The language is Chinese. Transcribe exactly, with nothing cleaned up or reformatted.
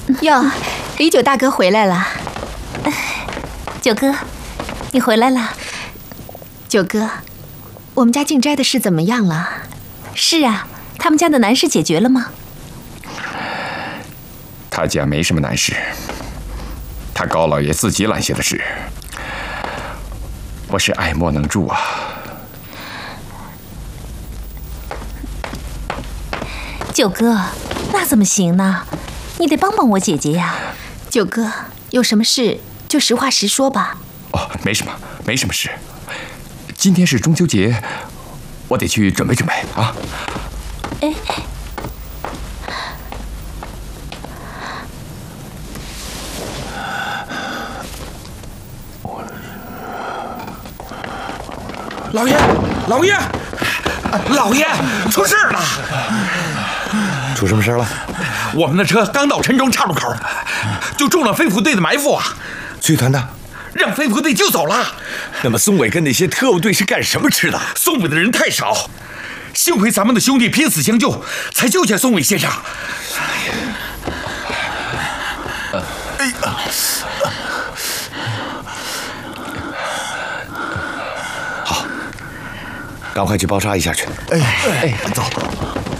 哟，李九大哥回来了。 九哥，你回来了。 九哥，我们家静斋的事怎么样了？ 是啊，他们家的难事解决了吗？ 他家没什么难事，他高老爷自己揽下的事，我是爱莫能助啊。 九哥，那怎么行呢？你得帮帮我姐姐呀。 九哥，有什么事就实话实说吧。 哦，没什么，没什么事。今天是中秋节，我得去准备准备啊。 哎， 老爷，老爷，老爷，出事了！ 出什么事了？ 我们的车刚到陈庄岔路口，就中了飞虎队的埋伏啊！ 剧团的让飞虎队救走了。 那么宋伟跟那些特务队是干什么吃的？ 宋伟的人太少，幸亏咱们的兄弟拼死相救，才救下宋伟先生。哎呀！ 好，赶快去包扎一下去。 哎哎，走。